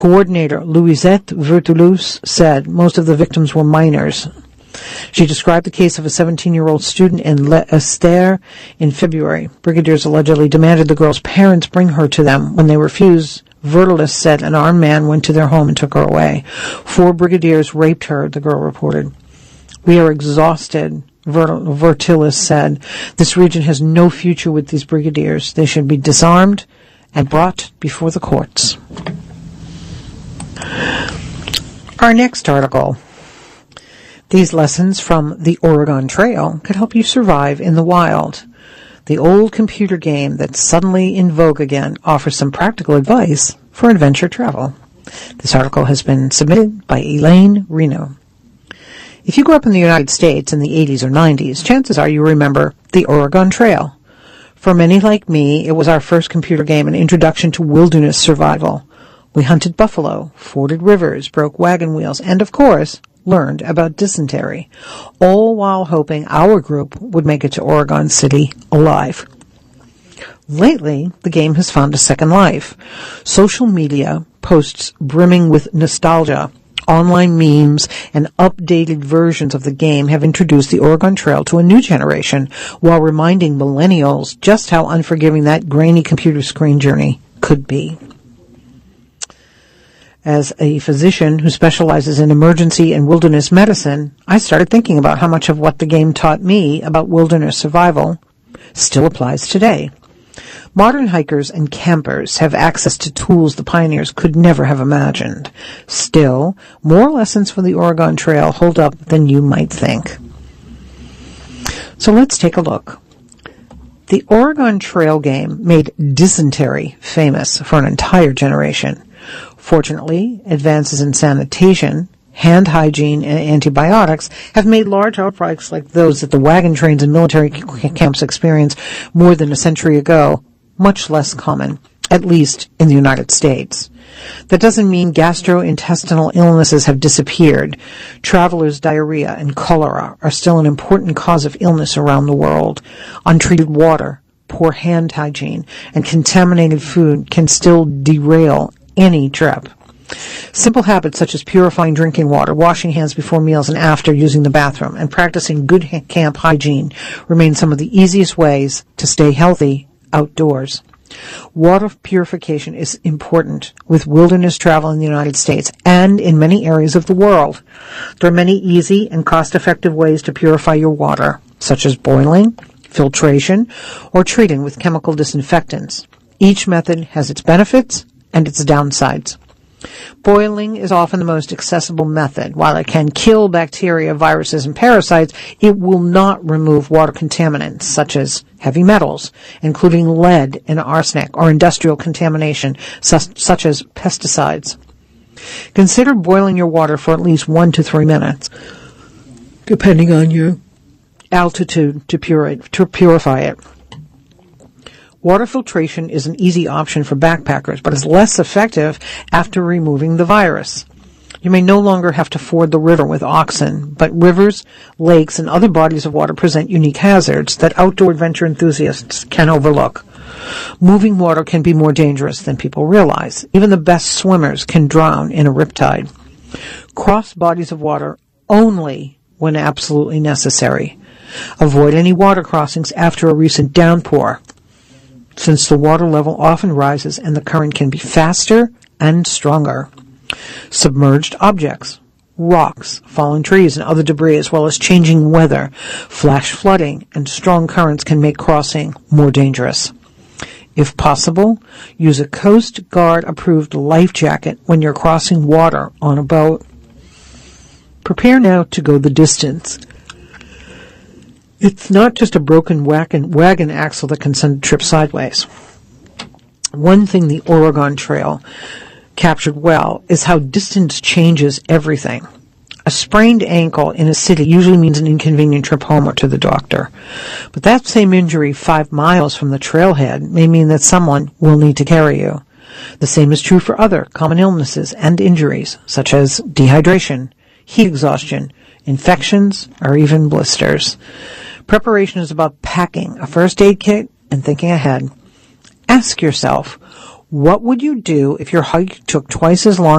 Coordinator Louisette Vertulus said most of the victims were minors. She described the case of a 17-year-old student in L'Estère in February. Brigadiers allegedly demanded the girl's parents bring her to them. When they refused, Vertulus said an armed man went to their home and took her away. 4 brigadiers raped her, the girl reported. "We are exhausted," Vertulus said. "This region has no future with these brigadiers. They should be disarmed and brought before the courts." Our next article. These lessons from the Oregon Trail could help you survive in the wild. The old computer game that's suddenly in vogue again offers some practical advice for adventure travel. This article has been submitted by Elaine Reno. If you grew up in the United States in the 80s or 90s, chances are you remember the Oregon Trail. For many like me, it was our first computer game and introduction to wilderness survival. We hunted buffalo, forded rivers, broke wagon wheels, and, of course, learned about dysentery, all while hoping our group would make it to Oregon City alive. Lately, the game has found a second life. Social media posts brimming with nostalgia, online memes, and updated versions of the game have introduced the Oregon Trail to a new generation, while reminding millennials just how unforgiving that grainy computer screen journey could be. As a physician who specializes in emergency and wilderness medicine, I started thinking about how much of what the game taught me about wilderness survival still applies today. Modern hikers and campers have access to tools the pioneers could never have imagined. Still, more lessons from the Oregon Trail hold up than you might think. So let's take a look. The Oregon Trail game made dysentery famous for an entire generation. Fortunately, advances in sanitation, hand hygiene, and antibiotics have made large outbreaks like those that the wagon trains and military camps experienced more than a century ago much less common, at least in the United States. That doesn't mean gastrointestinal illnesses have disappeared. Travelers' diarrhea and cholera are still an important cause of illness around the world. Untreated water, poor hand hygiene, and contaminated food can still derail any trip. Simple habits such as purifying drinking water, washing hands before meals and after using the bathroom, and practicing good camp hygiene remain some of the easiest ways to stay healthy outdoors. Water purification is important with wilderness travel in the United States and in many areas of the world. There are many easy and cost-effective ways to purify your water, such as boiling, filtration, or treating with chemical disinfectants. Each method has its benefits and its downsides. Boiling is often the most accessible method. While it can kill bacteria, viruses, and parasites, it will not remove water contaminants such as heavy metals, including lead and arsenic, or industrial contamination such as pesticides. Consider boiling your water for at least 1 to 3 minutes, depending on your altitude, to purify it. Water filtration is an easy option for backpackers, but is less effective after removing the virus. You may no longer have to ford the river with oxen, but rivers, lakes, and other bodies of water present unique hazards that outdoor adventure enthusiasts can overlook. Moving water can be more dangerous than people realize. Even the best swimmers can drown in a riptide. Cross bodies of water only when absolutely necessary. Avoid any water crossings after a recent downpour, since the water level often rises and the current can be faster and stronger. Submerged objects, rocks, fallen trees, and other debris, as well as changing weather, flash flooding, and strong currents can make crossing more dangerous. If possible, use a Coast Guard-approved life jacket when you're crossing water on a boat. Prepare now to go the distance. It's not just a broken wagon axle that can send a trip sideways. One thing the Oregon Trail captured well is how distance changes everything. A sprained ankle in a city usually means an inconvenient trip home or to the doctor. But that same injury 5 miles from the trailhead may mean that someone will need to carry you. The same is true for other common illnesses and injuries, such as dehydration, heat exhaustion, infections, or even blisters. Preparation is about packing a first aid kit and thinking ahead. Ask yourself, What would you do if your hike took twice as long